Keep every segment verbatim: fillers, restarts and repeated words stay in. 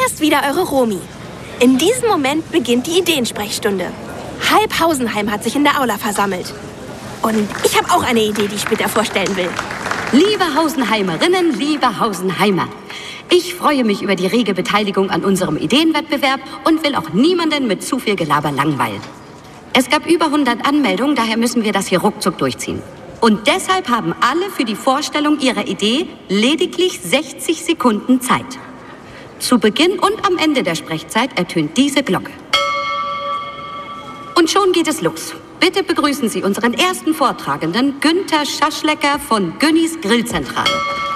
Hier ist wieder eure Romy. In diesem Moment beginnt die Ideensprechstunde. Halb Hausenheim hat sich in der Aula versammelt. Und ich habe auch eine Idee, die ich später vorstellen will. Liebe Hausenheimerinnen, liebe Hausenheimer, ich freue mich über die rege Beteiligung an unserem Ideenwettbewerb und will auch niemanden mit zu viel Gelaber langweilen. Es gab über hundert Anmeldungen, daher müssen wir das hier ruckzuck durchziehen. Und deshalb haben alle für die Vorstellung ihrer Idee lediglich sechzig Sekunden Zeit. Zu Beginn und am Ende der Sprechzeit ertönt diese Glocke. Und schon geht es los. Bitte begrüßen Sie unseren ersten Vortragenden, Günther Schaschlecker von Günnis Grillzentrale.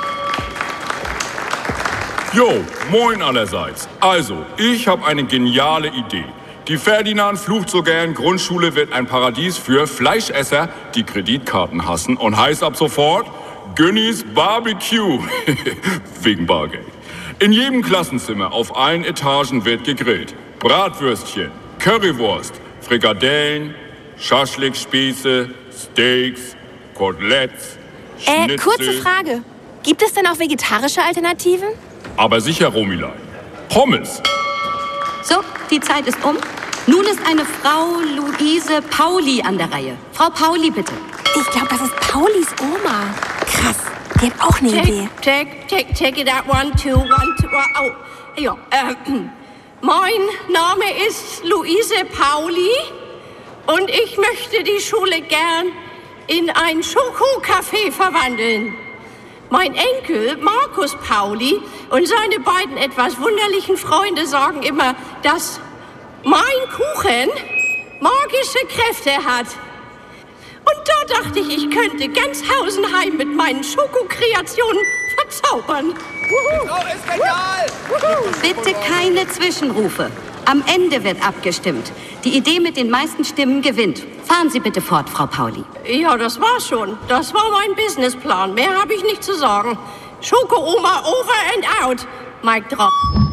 Jo, moin allerseits. Also, ich habe eine geniale Idee. Die Ferdinand flucht so gern, Grundschule wird ein Paradies für Fleischesser, die Kreditkarten hassen und heißt ab sofort Günnis Barbecue. Wegen Bargeld. In jedem Klassenzimmer auf allen Etagen wird gegrillt. Bratwürstchen, Currywurst, Frikadellen, Schaschlikspieße, Steaks, Koteletts, Schnitzel. Äh, kurze Frage. Gibt es denn auch vegetarische Alternativen? Aber sicher, Romilein. Pommes. So, die Zeit ist um. Nun ist eine Frau Luise Pauli an der Reihe. Frau Pauli, bitte. Ich glaube, das ist Paulis Oma. Krass, die hat auch eine Take, Idee. take, take, take it out. One, two, one, two. Oh, ja. Ähm, mein Name ist Luise Pauli und ich möchte die Schule gern in ein Schokocafé verwandeln. Mein Enkel Markus Pauli und seine beiden etwas wunderlichen Freunde sagen immer, dass mein Kuchen magische Kräfte hat. Und da dachte ich, ich könnte ganz Hausenheim mit meinen Schokokreationen verzaubern. Die Frau ist genial! Bitte keine Zwischenrufe. Am Ende wird abgestimmt. Die Idee mit den meisten Stimmen gewinnt. Fahren Sie bitte fort, Frau Pauli. Ja, das war schon. Das war mein Businessplan. Mehr habe ich nicht zu sagen. Schoko-Oma over and out. Mic drop.